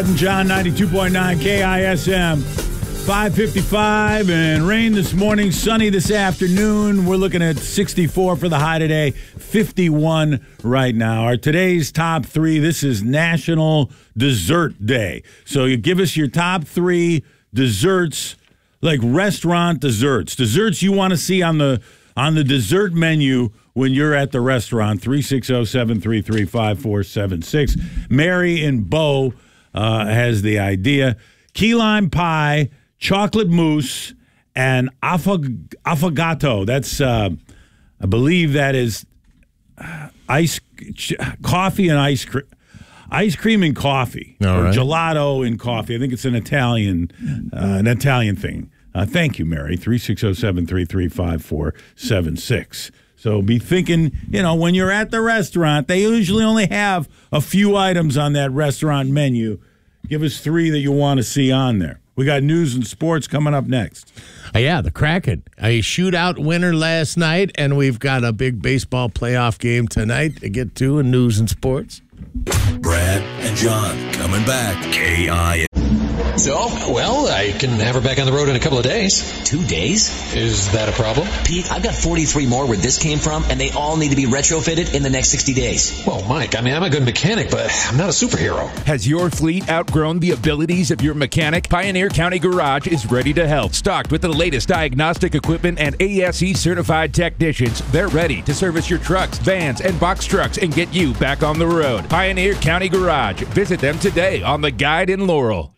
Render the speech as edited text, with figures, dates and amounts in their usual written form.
Brad and John, 92.9 KISM. 5:55 and rain this morning, sunny this afternoon. We're looking at 64 for the high today, 51 right now. Our today's top three, this is National Dessert Day. So you give us your top three desserts, like restaurant desserts. Desserts you want to see on the dessert menu when you're at the restaurant. 360-733-5476. Mary in Bow has the idea. Key lime pie, chocolate mousse, and affogato. That's, I believe that is coffee and ice cream. Ice cream and coffee. All or right. Gelato and coffee. I think it's an Italian thing. Thank you, Mary. 360-733-5476. So be thinking, when you're at the restaurant, they usually only have a few items on that restaurant menu. Give us three that you want to see on there. We got news and sports coming up next. Yeah, the Kraken. A shootout winner last night, and we've got a big baseball playoff game tonight to get to in news and sports. Brad and John coming back. KI. So, well, I can have her back on the road in a couple of days. 2 days? Is that a problem? Pete, I've got 43 more where this came from, and they all need to be retrofitted in the next 60 days. Well, Mike, I'm a good mechanic, but I'm not a superhero. Has your fleet outgrown the abilities of your mechanic? Pioneer County Garage is ready to help. Stocked with the latest diagnostic equipment and ASE certified technicians, they're ready to service your trucks, vans, and box trucks and get you back on the road. Pioneer County Garage. Visit them today on the Guide in Laurel.